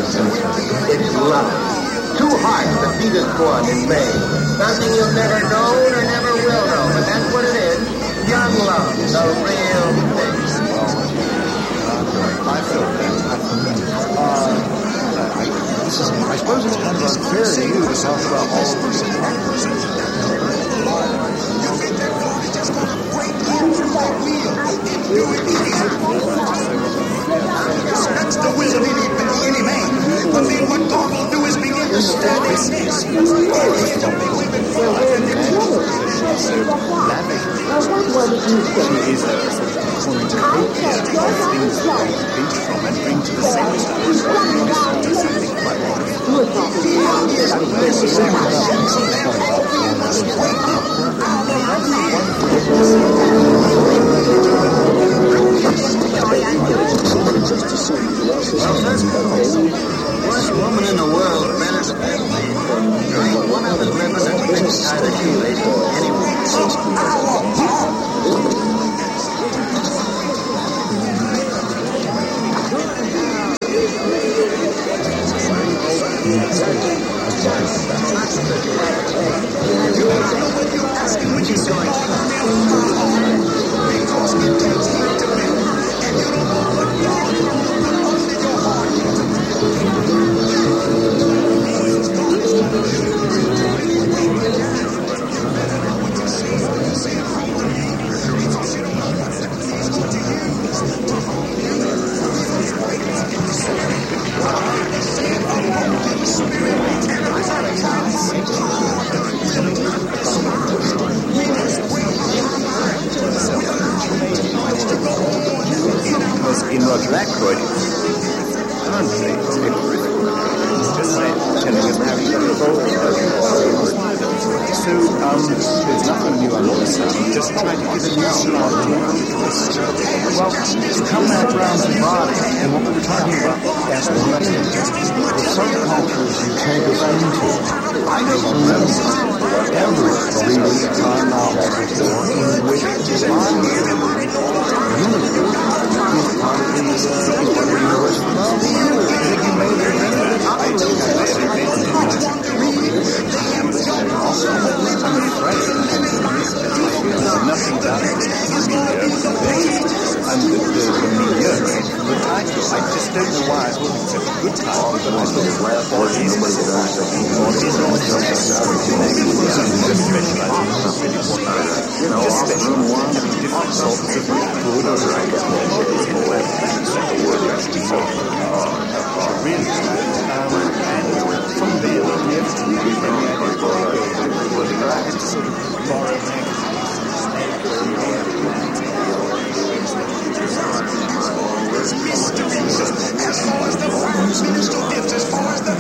It's love. Two hearts that beat as one in May. Something you've never known or never will know, but that's what it is. Young love, the real thing. I feel that. I suppose it's kind of unfair to you to talk about all of this. That's the will of any man. But then what God will do is begin to stand his nest. Worst woman in the world better than that. There ain't one of his living that couldn't tie the shoelace to any woman. In Roger Ackroyd, currently, just telling us how he got involved. So, there's nothing new under the sun. Just trying to give a new start to it. Well, come back round to body, and what we were talking about, as the some cultures you take us into, I don't remember ever really a time now before in which nothing done. And the media, the title, I just don't know why I thought it's such a good title, but I thought different sorts of really, and from there, we have to sort of borrow as far as the first minister gifts, as far as the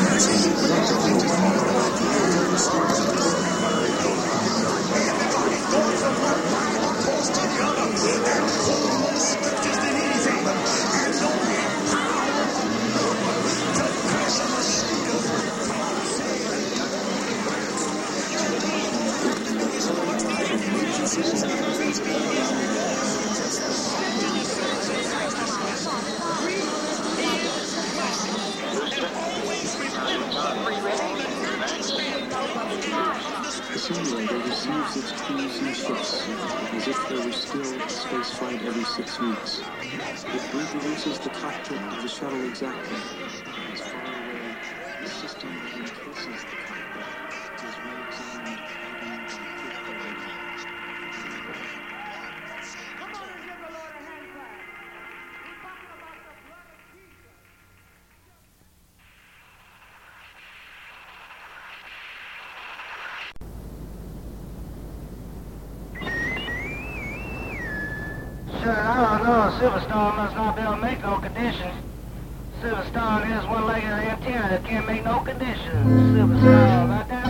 The simulator receives its crews and ships as if there were still a space flight every 6 weeks. It reproduces the cockpit of the shuttle exactly. As far away, the system that encases the cockpit is re-examined and incorporated. Come on and give the Lord a hand clap. We're talking about the blood of Jesus. Sir, I don't know. Silverstone must not be able to make no conditions. Silverstone is one-legged antenna that can't make no conditions. Silverstone, right there.